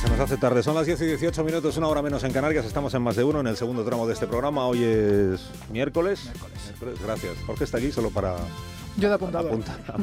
Se nos hace tarde, son las 10 y 18 minutos, una hora menos en Canarias. Estamos en Más de Uno, en el segundo tramo de este programa. Hoy es miércoles. Gracias. Jorge está aquí solo para... Yo de apuntador. Apuntar.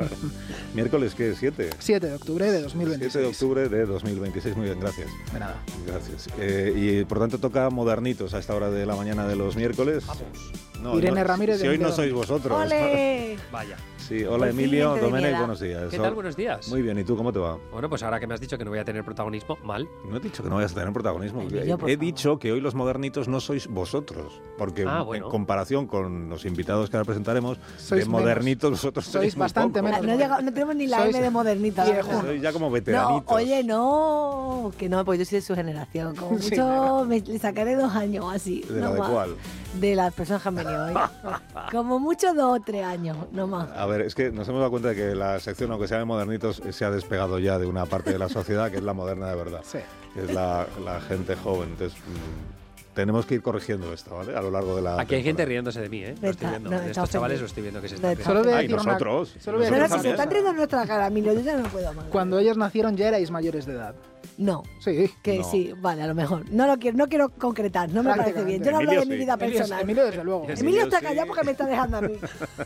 ¿Miércoles qué? ¿7? 7 de octubre de 2026. 7 de octubre de 2026, muy bien, gracias. De nada. Gracias. Y por tanto toca modernitos a esta hora de la mañana de los miércoles. Vamos. No, Irene Ramírez. Si hoy no sois vosotros. ¡Ole! Vaya. Sí, hola Emilio, Domenech, buenos días. ¿Qué tal? Buenos días. Muy bien, ¿y tú cómo te va? Bueno, pues ahora que me has dicho que no voy a tener protagonismo, mal. No he dicho que no vayas a tener protagonismo. Emilio, He dicho que hoy los modernitos no sois vosotros, porque bueno. En comparación con los invitados que ahora presentaremos, Sois de modernitos vosotros sois bastante muy menos. pocos. No tenemos ni la Sois M de modernita. viejunos. Sois ya como No, veteranitos. oye, no, que no, pues yo soy de su generación. Como Sí, mucho le sacaré 2 años así. ¿De la no de más. cuál? De las personas que han venido hoy. Como mucho 2 o 3 años, no más. A ver, es que nos hemos dado cuenta de que la sección, aunque sea de modernitos, se ha despegado ya de una parte de la sociedad que es la moderna de verdad. Sí. Que es la gente joven. Entonces, tenemos que ir corrigiendo esto, ¿vale? A lo largo de la Aquí hay gente temporada. riéndose de mí, ¿eh? Lo Está- estoy viendo. no, De está estos chavales ofendido. lo estoy viendo que se Está están Solo voy a Ay, decir una- nosotros. solo voy a No, decir no, una si se están cosa. riendo en nuestra cara, Emilio, yo ya no puedo más. Cuando ellos nacieron ya erais mayores de edad. No, Sí. que No. sí, vale, a lo mejor. No quiero concretar, no me parece bien. Yo no hablo de mi Emilio, vida sí. personal. Emilio, desde luego. Yo sí. Emilio está sí. callado porque me está dejando a mí.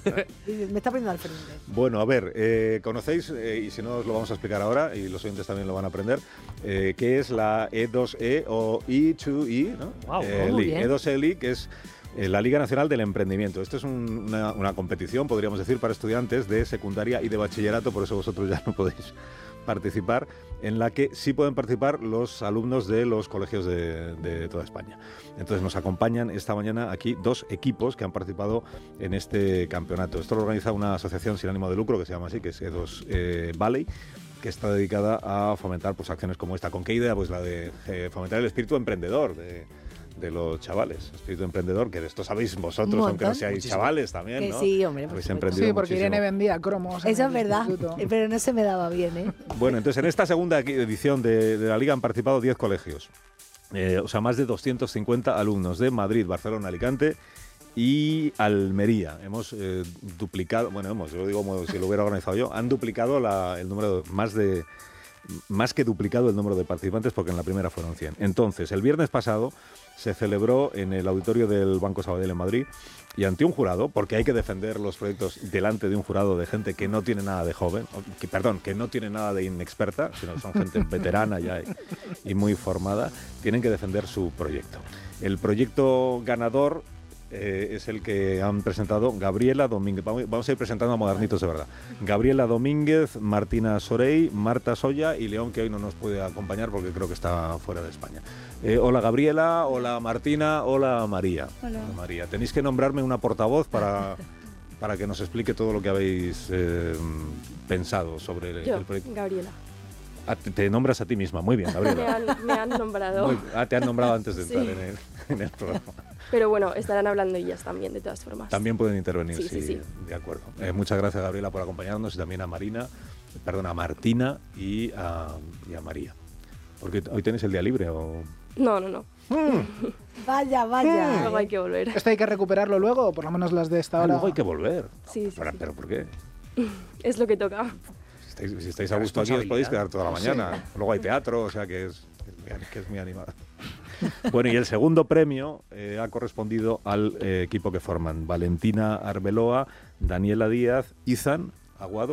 Y me está poniendo al frente. Bueno, a ver, conocéis, y si no os lo vamos a explicar ahora, y los oyentes también lo van a aprender, qué es la E2E o E2E, ¿no? Guau, muy League. bien. E2E League, que es la Liga Nacional del Emprendimiento. Esto es una competición, podríamos decir, para estudiantes de secundaria y de bachillerato, por eso vosotros ya no podéis participar, en la que sí pueden participar los alumnos de los colegios de toda España. Entonces nos acompañan esta mañana aquí 2 equipos que han participado en este campeonato. Esto lo organiza una asociación sin ánimo de lucro que se llama así, que es E2 Valley, que está dedicada a fomentar pues acciones como esta. ¿Con qué idea? Pues la de fomentar el espíritu emprendedor de los chavales, espíritu emprendedor, que de esto sabéis vosotros, Un aunque no montón. seáis Muchísimo. chavales también, Que ¿no? sí, hombre, por Habéis supuesto. emprendido Sí, porque muchísimo. Irene vendía cromos. en Eso es el verdad, instituto. pero no se me daba bien, ¿eh? Bueno, entonces en esta segunda edición de la Liga han participado 10 colegios, o sea, más de 250 alumnos de Madrid, Barcelona, Alicante y Almería. Hemos duplicado, yo digo como si lo hubiera organizado yo, han duplicado el número, más que duplicado el número de participantes, porque en la primera fueron 100. Entonces, el viernes pasado se celebró en el auditorio del Banco Sabadell en Madrid y ante un jurado, porque hay que defender los proyectos delante de un jurado de gente que no tiene nada de joven, que no tiene nada de inexperta, sino son gente veterana ya y muy formada, tienen que defender su proyecto. El proyecto ganador es el que han presentado Gabriela Domínguez. Vamos a ir presentando a modernitos de verdad. Gabriela Domínguez, Martina Sorey, Marta Soya y León, que hoy no nos puede acompañar porque creo que está fuera de España. Hola Gabriela, hola Martina, hola María. Hola. María, tenéis que nombrarme una portavoz para que nos explique todo lo que habéis pensado sobre el proyecto. Gabriela. Ah, te nombras a ti misma, muy bien, Gabriela. Me han nombrado. Te han nombrado antes de entrar Sí. en el programa. Pero bueno, estarán hablando ellas también, de todas formas. También pueden intervenir, Sí. de acuerdo. Muchas gracias, Gabriela, por acompañarnos y también a Martina y a María. Porque hoy tenéis el día libre o... No. Vaya. Luego hay que volver. ¿Esto hay que recuperarlo luego? Por lo menos las de esta hora. luego hay que volver. Sí. ¿Pero por qué? Es lo que toca. Si estáis a gusto aquí os podéis quedar toda la mañana. Luego hay teatro, o sea que es muy animado. Bueno, y el segundo premio ha correspondido al equipo que forman Valentina Arbeloa, Daniela Díaz, Izan Aguado,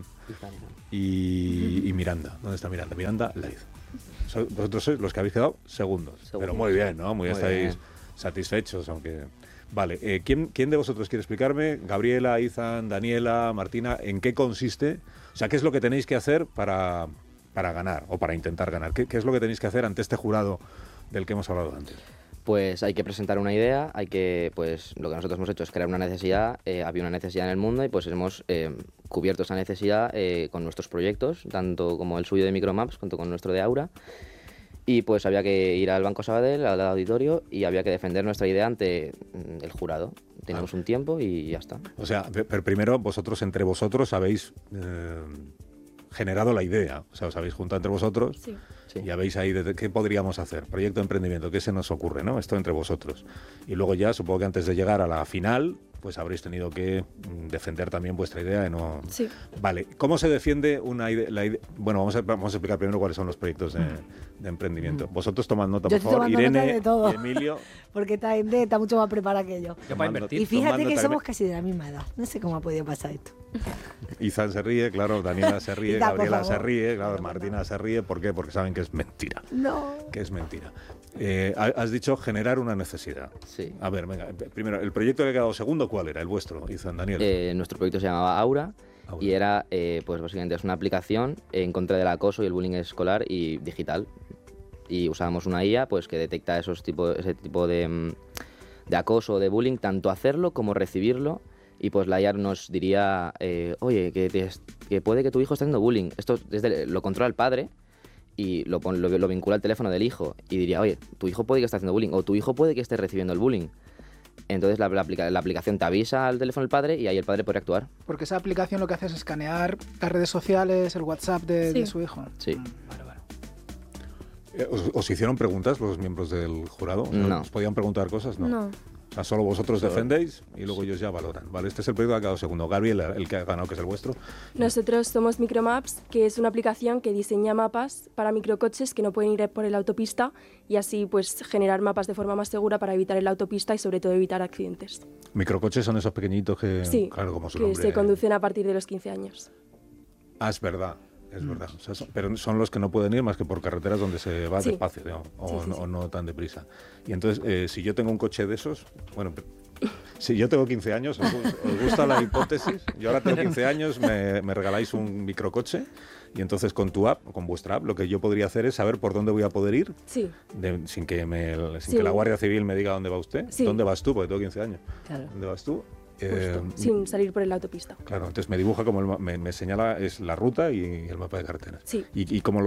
y Miranda. ¿Dónde está Miranda? Miranda Laiz. Vosotros sois los que habéis quedado segundos. Pero muy bien, ¿no? Muy estáis satisfechos, aunque... Vale, ¿quién de vosotros quiere explicarme? Gabriela, Izan, Daniela, Martina, ¿en qué consiste? O sea, ¿qué es lo que tenéis que hacer para ganar o para intentar ganar? ¿Qué es lo que tenéis que hacer ante este jurado del que hemos hablado antes? Pues hay que presentar una idea, pues lo que nosotros hemos hecho es crear una necesidad, había una necesidad en el mundo y pues hemos cubierto esa necesidad con nuestros proyectos, tanto como el suyo de Micromaps, junto con nuestro de Aura. Y pues había que ir al Banco Sabadell, al auditorio, y había que defender nuestra idea ante el jurado. Teníamos un tiempo y ya está. O sea, pero primero entre vosotros habéis generado la idea. O sea, os habéis juntado entre vosotros Sí. y habéis ahí de qué podríamos hacer. Proyecto de emprendimiento, ¿qué se nos ocurre, no? Esto entre vosotros. Y luego ya, supongo que antes de llegar a la final, pues habréis tenido que defender también vuestra idea de no... Sí. Vale, ¿cómo se defiende una idea? Bueno, vamos a explicar primero cuáles son los proyectos de emprendimiento. Vosotros tomad nota, Yo por estoy favor. tomando nota Irene de todo. y Emilio. Porque esta gente está mucho más preparada que yo. Yo para invertir. Y fíjate tomando que nota. somos casi de la misma edad. No sé cómo ha podido pasar esto. Izan se ríe, claro, Daniela se ríe, Izan, por Gabriela se favor. ríe, claro, Martina se ríe. ¿Por qué? Porque saben que es mentira. No. Que es mentira. Has dicho generar una necesidad. Sí. A ver, venga, primero, el proyecto que ha quedado segundo, ¿cuál era? El vuestro, Izan, Daniel. Nuestro proyecto se llamaba Aura. Y era, pues básicamente, es una aplicación en contra del acoso y el bullying escolar y digital. Y usábamos una IA pues que detecta ese tipo de acoso o de bullying, tanto hacerlo como recibirlo. Y pues la IA nos diría, oye, que puede que tu hijo esté haciendo bullying. Esto lo controla el padre y lo vincula al teléfono del hijo. Y diría, oye, tu hijo puede que esté haciendo bullying o tu hijo puede que esté recibiendo el bullying. Entonces la aplicación te avisa al teléfono del padre y ahí el padre puede actuar. Porque esa aplicación lo que hace es escanear las redes sociales, el WhatsApp de su hijo. Sí. ¿Os hicieron preguntas los miembros del jurado? No. ¿Os podían preguntar cosas? No. No. O sea, solo vosotros defendéis y luego ellos ya valoran. Vale, este es el proyecto que ha quedado segundo. Gabriel, el que ha ganado, que es el vuestro. Nosotros somos Micromaps, que es una aplicación que diseña mapas para microcoches que no pueden ir por la autopista y así pues generar mapas de forma más segura para evitar la autopista y sobre todo evitar accidentes. Microcoches son esos pequeñitos que, Sí, claro, como su que nombre. se conducen a partir de los 15 años. Ah, es verdad. Es verdad. O sea, pero son los que no pueden ir más que por carreteras donde se va Sí. despacio, ¿no? O, Sí. o no tan deprisa. Y entonces, si yo tengo un coche de esos, bueno, si yo tengo 15 años, ¿os gusta la hipótesis? Yo ahora tengo 15 años, me regaláis un microcoche y entonces con tu app, con vuestra app, lo que yo podría hacer es saber por dónde voy a poder ir Sí. sin que Sí. que la Guardia Civil me diga dónde va usted. Sí. ¿Dónde vas tú? Porque tengo 15 años. Claro. ¿Dónde vas tú? Justo, sin salir por la autopista. Claro, entonces me dibuja como me señala es la ruta y el mapa de carreteras. Sí. Y cómo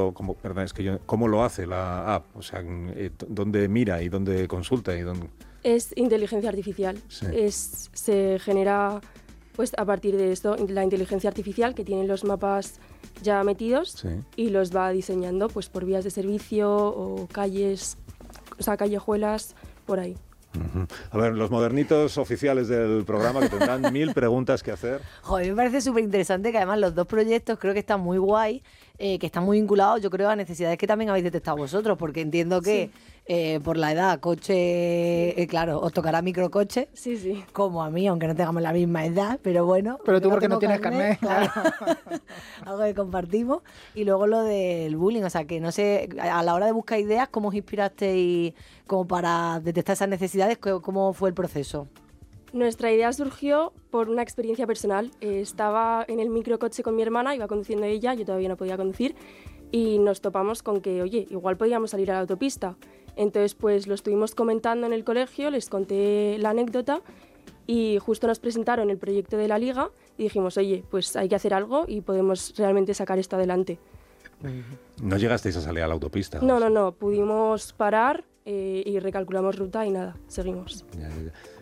lo hace la app, o sea, dónde mira y dónde consulta y dónde. Es inteligencia artificial. Sí. Se genera pues a partir de esto la inteligencia artificial que tiene los mapas ya metidos Sí. y los va diseñando pues por vías de servicio o calles, o sea, callejuelas, por ahí. Ujú. A ver, los modernitos oficiales del programa que tendrán 1000 preguntas que hacer. Joder, me parece súper interesante que además los dos proyectos creo que están muy guay, que están muy vinculados, yo creo, a necesidades que también habéis detectado vosotros, porque entiendo que por la edad, coche, claro, os tocará microcoche, Sí, sí. como a mí, aunque no tengamos la misma edad, pero bueno. Pero tú porque no tengo tienes carnet. claro. Algo que compartimos. Y luego lo del bullying, o sea, que no sé, a la hora de buscar ideas, ¿cómo os inspirasteis como para detectar esas necesidades? ¿Cómo fue el proceso? Nuestra idea surgió por una experiencia personal. Estaba en el microcoche con mi hermana, iba conduciendo ella, yo todavía no podía conducir, y nos topamos con que, oye, igual podíamos salir a la autopista. Entonces, pues lo estuvimos comentando en el colegio, les conté la anécdota y justo nos presentaron el proyecto de la liga y dijimos, oye, pues hay que hacer algo y podemos realmente sacar esto adelante. No llegasteis a salir a la autopista. No, pudimos parar y recalculamos ruta y nada, seguimos. Ya.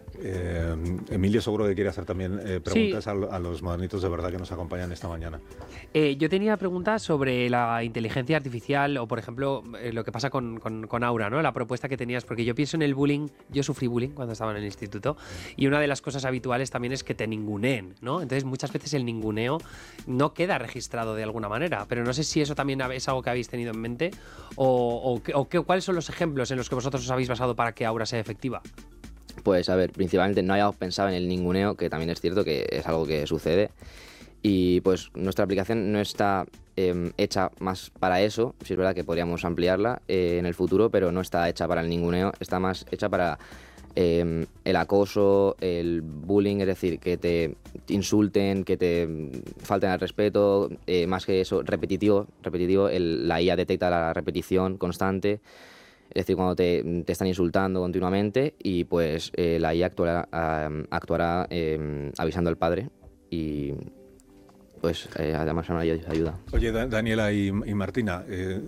Emilio seguro que quiere hacer también preguntas a los modernitos de verdad que nos acompañan esta mañana. Yo tenía preguntas sobre la inteligencia artificial o, por ejemplo, lo que pasa con Aura, ¿no? La propuesta que tenías, porque yo pienso en el bullying. Yo sufrí bullying cuando estaba en el instituto y una de las cosas habituales también es que te ninguneen, ¿no? Entonces muchas veces el ninguneo no queda registrado de alguna manera, pero no sé si eso también es algo que habéis tenido en mente o cuáles son los ejemplos en los que vosotros os habéis basado para que Aura sea efectiva. Pues a ver, principalmente no habíamos pensado en el ninguneo, que también es cierto que es algo que sucede. Y pues nuestra aplicación no está hecha más para eso, sí es verdad que podríamos ampliarla en el futuro, pero no está hecha para el ninguneo, está más hecha para el acoso, el bullying, es decir, que te insulten, que te falten al respeto, más que eso, repetitivo, la IA detecta la repetición constante. Es decir, cuando te están insultando continuamente y pues la IA actuará avisando al padre y pues además una ayuda. Oye, Daniela y Martina,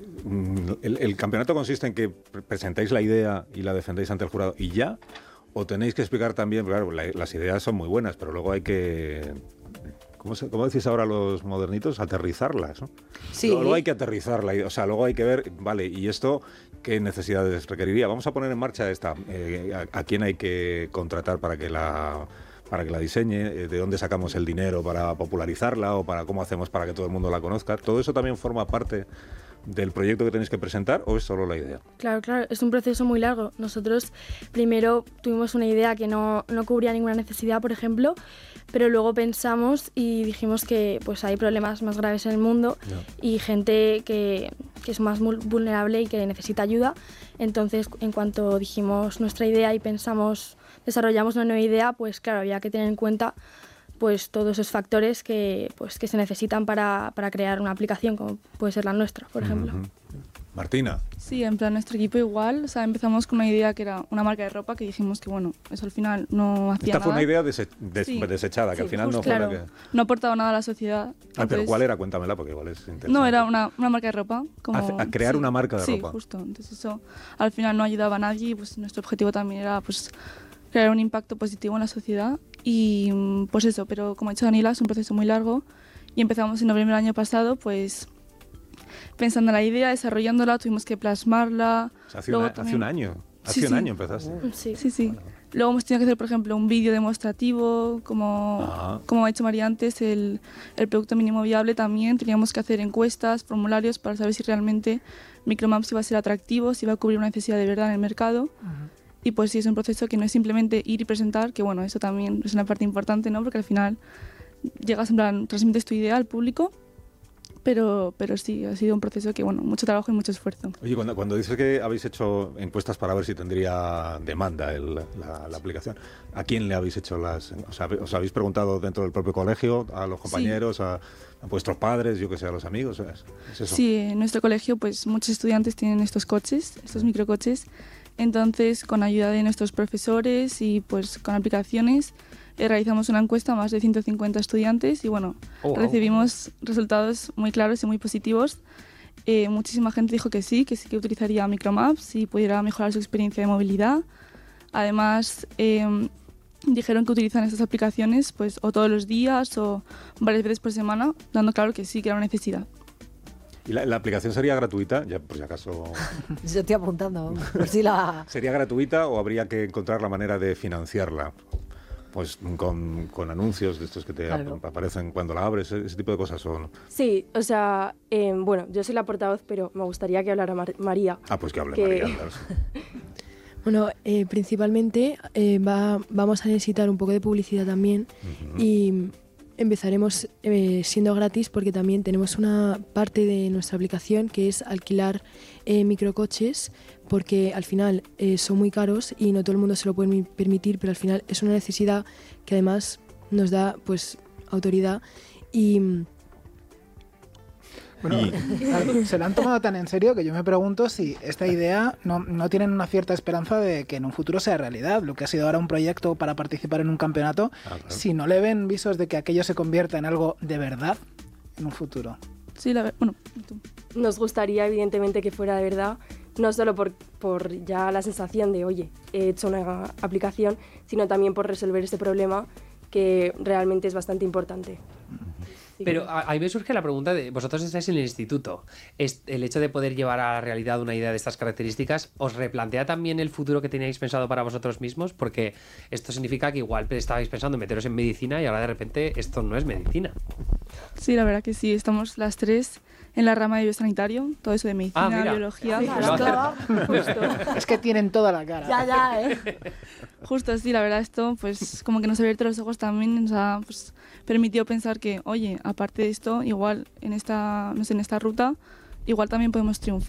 ¿el campeonato consiste en que presentáis la idea y la defendéis ante el jurado y ya? ¿O tenéis que explicar también, claro, las ideas son muy buenas, pero luego hay que... ¿Cómo decís ahora los modernitos? Aterrizarlas, ¿no? Sí. Luego hay que aterrizarla, o sea, luego hay que ver, vale, ¿y esto qué necesidades requeriría? Vamos a poner en marcha esta. ¿A quién hay que contratar para que la para que la diseñe, de dónde sacamos el dinero para popularizarla o para cómo hacemos para que todo el mundo la conozca. ¿Todo eso también forma parte del proyecto que tenéis que presentar o es solo la idea? Claro, es un proceso muy largo. Nosotros primero tuvimos una idea que no cubría ninguna necesidad, por ejemplo, pero luego pensamos y dijimos que pues hay problemas más graves en el mundo y gente que es más vulnerable y que necesita ayuda. Entonces, en cuanto dijimos nuestra idea y desarrollamos una nueva idea, pues claro, había que tener en cuenta pues todos esos factores que se necesitan para crear una aplicación como puede ser la nuestra, por ejemplo. Martina. Sí, en plan nuestro equipo igual, o sea, empezamos con una idea que era una marca de ropa que dijimos que bueno, eso al final no hacía nada. Esta fue una idea desechada, que al final no fue claro, la que... no aportaba nada a la sociedad. Pero ¿cuál era? Cuéntamela porque igual es interesante. No, era una marca de ropa. Como, a crear una marca de ropa. Sí, justo. Entonces eso al final no ayudaba a nadie y pues nuestro objetivo también era pues crear un impacto positivo en la sociedad y pues eso, pero como ha dicho Daniela, es un proceso muy largo y empezamos en noviembre del año pasado, pues pensando en la idea, desarrollándola, tuvimos que plasmarla. O sea, hace un año. Hace un año empezaste. Sí. Bueno. Luego hemos tenido que hacer, por ejemplo, un vídeo demostrativo, como ha hecho María antes, el producto mínimo viable también. Teníamos que hacer encuestas, formularios para saber si realmente Micromaps iba a ser atractivo, si iba a cubrir una necesidad de verdad en el mercado. Y pues sí, es un proceso que no es simplemente ir y presentar, que bueno, eso también es una parte importante, ¿no? Porque al final llegas en plan, transmites tu idea al público, pero sí, ha sido un proceso que, bueno, mucho trabajo y mucho esfuerzo. Oye, cuando dices que habéis hecho encuestas para ver si tendría demanda la aplicación, ¿a quién le habéis hecho las...? O sea, ¿os habéis preguntado dentro del propio colegio, a los compañeros, sí, a vuestros padres, yo que sé, a los amigos? ¿Es eso? Sí, en nuestro colegio pues muchos estudiantes tienen estos coches, estos microcoches. Entonces, con ayuda de nuestros profesores y pues con aplicaciones, realizamos una encuesta a más de 150 estudiantes y bueno, recibimos resultados muy claros y muy positivos. Muchísima gente dijo que sí que utilizaría Micromaps si pudiera mejorar su experiencia de movilidad. Además, dijeron que utilizan estas aplicaciones pues o todos los días o varias veces por semana, dando claro que sí, que era una necesidad. ¿Y la aplicación sería gratuita? Ya, por si acaso... Yo estoy apuntando. ¿Sería gratuita o habría que encontrar la manera de financiarla? Pues con anuncios de estos que te aparecen cuando la abres, ese tipo de cosas son... Sí, o sea, bueno, yo soy la portavoz, pero me gustaría que hablara María. Pues que hable María. Claro. Bueno, principalmente vamos a necesitar un poco de publicidad también y empezaremos siendo gratis porque también tenemos una parte de nuestra aplicación que es alquilar microcoches porque al final son muy caros y no todo el mundo se lo puede permitir, pero al final es una necesidad que además nos da pues autoridad y... Bueno, se la han tomado tan en serio que yo me pregunto si esta idea no tienen una cierta esperanza de que en un futuro sea realidad, lo que ha sido ahora un proyecto para participar en un campeonato, si no le ven visos de que aquello se convierta en algo de verdad en un futuro. Sí, nos gustaría evidentemente que fuera de verdad, no solo por ya la sensación de, oye, he hecho una aplicación, sino también por resolver este problema que realmente es bastante importante. Pero ahí me surge la pregunta de, vosotros estáis en el instituto, el hecho de poder llevar a la realidad una idea de estas características, ¿os replantea también el futuro que teníais pensado para vosotros mismos? Porque esto significa que igual estabais pensando en meteros en medicina y ahora de repente esto no es medicina. Sí, la verdad que sí, estamos las tres en la rama de biosanitario, todo eso de medicina, biología. Justo. Es que tienen toda la cara. Ya, Justo, sí, la verdad esto pues como que nos ha abierto los ojos también, nos ha pues, permitido pensar que, oye, aparte de esto, igual en esta ruta, igual también podemos triunfar.